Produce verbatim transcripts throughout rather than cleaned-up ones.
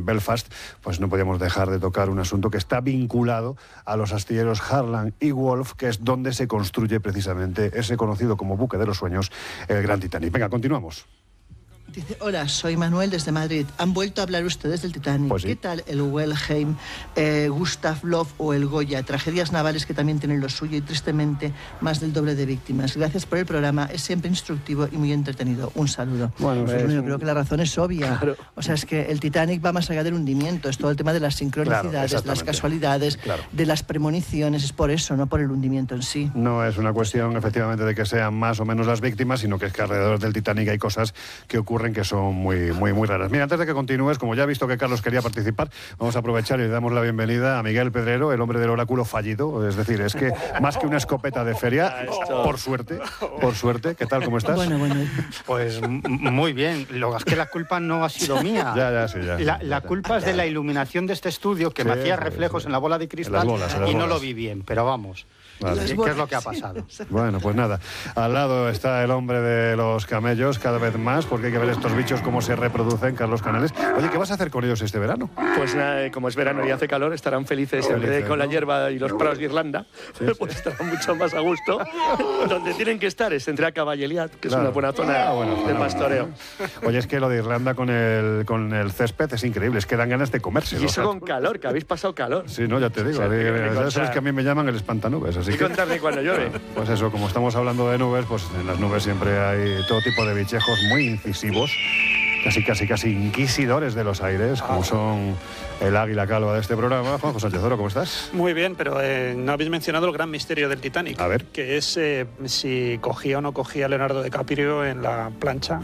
en Belfast, pues no podíamos dejar de tocar un asunto que está vinculado a los astilleros Harland y Wolff, que es donde se construye precisamente ese conocido como buque de los sueños, el Gran Titanic. Venga, continuamos. Dice, hola, soy Manuel desde Madrid. Han vuelto a hablar ustedes del Titanic. Pues sí. ¿Qué tal el Wilhelm, eh, Gustav Loff o el Goya? Tragedias navales que también tienen lo suyo y tristemente más del doble de víctimas. Gracias por el programa, es siempre instructivo y muy entretenido. Un saludo. Bueno, pues, es yo un... creo que la razón es obvia. Claro. O sea, es que el Titanic va más allá del hundimiento. Es todo el tema de las sincronicidades, claro, de las casualidades, claro. de las premoniciones. Es por eso, no por el hundimiento en sí. No es una cuestión, efectivamente, de que sean más o menos las víctimas, sino que es que alrededor del Titanic hay cosas que ocurren que son muy muy, muy raras. Mira, antes de que continúes, como ya he visto que Carlos quería participar, vamos a aprovechar y le damos la bienvenida a Miguel Pedrero, el hombre del oráculo fallido. Es decir, es que más que una escopeta de feria, por suerte, por suerte, ¿qué tal, cómo estás? Bueno, bueno. Pues muy bien. Lo es que la culpa no ha sido mía. Ya, ya, sí, ya. La, la culpa es de la iluminación de este estudio, que Sí, me hacía sí, reflejos sí. en la bola de cristal, En las bolas, en las y no bolas. lo vi bien, pero vamos. Vale. ¿Qué, qué es lo que ha pasado? Bueno, pues nada, al lado está el hombre de los camellos, cada vez más, porque hay que ver estos bichos cómo se reproducen, Carlos Canales. Oye, ¿qué vas a hacer con ellos este verano? Pues nada, como es verano y hace calor, estarán felices, Felices, en vez de con ¿no? la hierba y los prados de Irlanda, Sí, pues sí. estarán mucho más a gusto. Donde tienen que estar es entre Acaba y Eliat, que Claro. es una buena zona Ah, bueno, de zona pastoreo. buena. Oye, es que lo de Irlanda con el, con el césped es increíble, es que dan ganas de comérselo. Y eso con calor, que habéis pasado calor. Sí, no, ya te digo. O sea, eh, ni ya contar. sabes que a mí me llaman el espantanubes, así Y que... contarme cuando llueve. Pues eso, como estamos hablando de nubes, pues en las nubes siempre hay todo tipo de bichejos muy incisivos, casi, casi, casi inquisidores de los aires, como son el águila calva de este programa. Juanjo Sánchez Oro, ¿cómo estás? Muy bien, pero eh, no habéis mencionado el gran misterio del Titanic. A ver. Que es eh, si cogía o no cogía Leonardo DiCaprio en la plancha.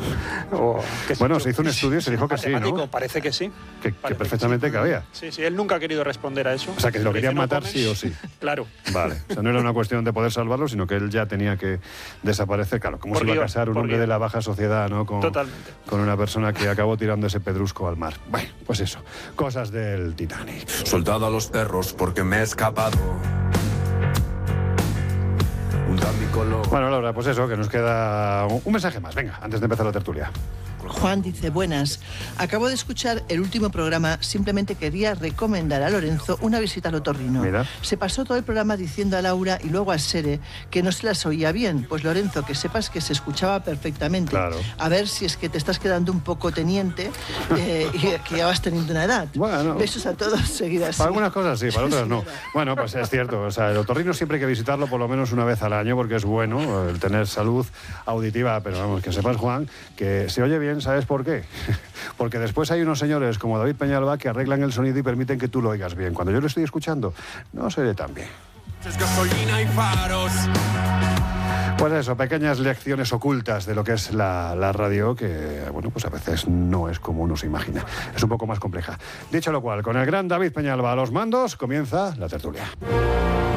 O que Bueno, se hizo un estudio y se dijo que sí, ¿no? Matemático, parece que sí. Que, que Parece perfectamente sí. cabía. Sí, sí, él nunca ha querido responder a eso. O sea, que lo Dice, querían "No matar comes". sí o sí. Claro. Vale, o sea, no era una cuestión de poder salvarlo, sino que él ya tenía que desaparecer. Claro, ¿cómo Por se iba a guión, casar un por hombre guión. de la baja sociedad, ¿no? Con, Totalmente. con una persona que acabó tirando ese pedrusco al mar. Bueno, pues eso, cosas del Titanic. Soldado a los perros porque me he escapado. Un damicolor. Bueno, Laura, pues eso, que nos queda un, un mensaje más. Venga, antes de empezar la tertulia. Juan dice, buenas, acabo de escuchar el último programa, simplemente quería recomendar a Lorenzo una visita al otorrino. Mira. Se pasó todo el programa diciendo a Laura y luego a Sere que no se las oía bien. Pues Lorenzo, que sepas que se escuchaba perfectamente. Claro. A ver si es que te estás quedando un poco teniente eh, y que ya vas teniendo una edad. Bueno. Besos a todos, seguidas. Para algunas cosas sí, para otras no. Bueno, pues es cierto, o sea, el otorrino siempre hay que visitarlo por lo menos una vez al año porque es bueno el tener salud auditiva, pero vamos, que sepas, Juan, que se oye bien, ¿sabes por qué? Porque después hay unos señores como David Peñalba que arreglan el sonido y permiten que tú lo oigas bien. Cuando yo lo estoy escuchando, no se oye tan bien. Gasolina y faros. Pues eso, pequeñas lecciones ocultas de lo que es la, la radio, que, bueno, pues a veces no es como uno se imagina. Es un poco más compleja. Dicho lo cual, con el gran David Peñalba a los mandos, comienza la tertulia.